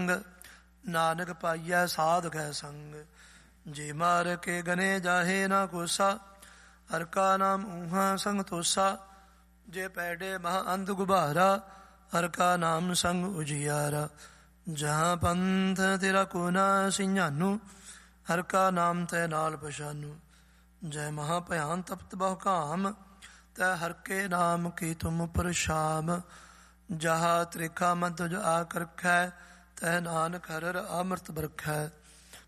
ਰੰਗ, ਨਾਨਕ ਪਾਈਐ ਸਾਧ ਕੈ ਸੰਗ। ਜੇ ਮਾਰ ਕੇ ਗਨੇ ਜਾਹੇ ਨਾ ਕੋਸਾ, ਹਰ ਕਾ ਨਾਮ ਊਹਾ ਸੰਗ ਤੋਸਾ। ਜੇ ਪੈਡੇ ਮਹਾ ਅੰਧ ਗੁਬਾਰਾ, ਹਰ ਕਾ ਨਾਮ ਸੰਗ ਉਜਿਆਰਾ। ਜਹਾਂ ਪੰਥ ਤੇਰਾ ਕੋ ਨਾ ਸਿੰਘਾਨੂ, ਹਰ ਕਾ ਨਾਮ ਤੈ ਨਾਲ ਪਛਾਨੂ। ਜੈ ਮਹਾ ਭਿਆਨ ਤਪਤ ਬਹੁ ਕਾਮ, ਤੈ ਹਰ ਕੇ ਨਾਮ ਕੀ ਤੁਮ ਪਰਛਾਮ। ਜਹਾ ਤ੍ਰਿਖਾ ਮਨ ਤੁਜ ਆ ਕਰਖੈ, ਤੈ ਨਾਨਕ ਹਰਿ ਅੰਮ੍ਰਿਤ ਬਰਖੈ।